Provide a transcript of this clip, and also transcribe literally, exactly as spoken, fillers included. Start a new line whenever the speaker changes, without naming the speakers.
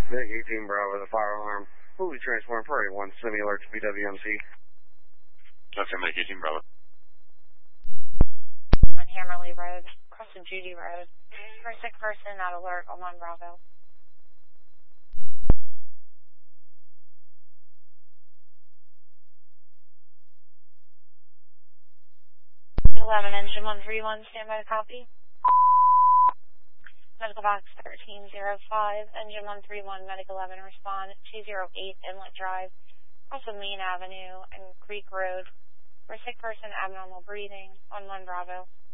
Vic eighteen Bravo, the fire alarm. We'll be transporting Prairie one, semi-alert to B W M C.
That's him, Vic eighteen Bravo.
On Hammerly Road, across the Judy Road. For a sick person, not alert, on one Bravo. eleven, engine one three one, stand by to copy. Medical box thirteen oh five, engine one three one, Medic eleven, respond two oh eight Inlet Drive, also Main Avenue and Creek Road. For a sick person, abnormal breathing, on one Bravo.